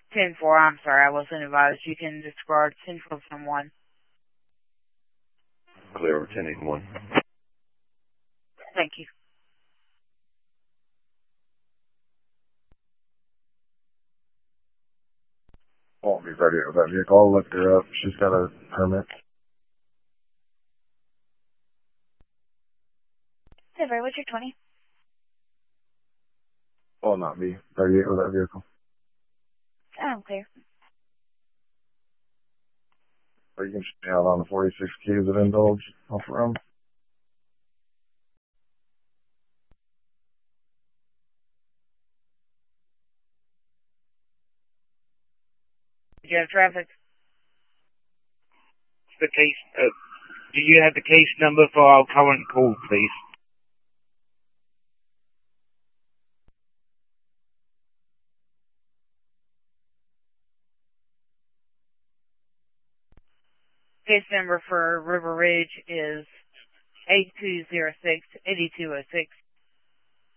10-4, I'm sorry, I wasn't advised. You can discard 10-4-1. Clear over 10-8-1. Thank you. Won't be ready with that vehicle. I'll look her up. She's got a permit. Silver, what's your 20? Will not be 38 with that vehicle. I'm clear. Or you can stay out on the 46 keys at Indulge off room. Do you have traffic? The case, do you have the case number for our current call, please? Case number for River Ridge is 8206-8206.